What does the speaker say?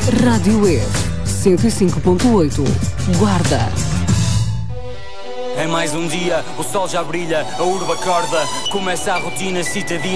Rádio F 105.8. Guarda. É mais um dia, o sol já brilha, a urba acorda, começa a rotina citadina.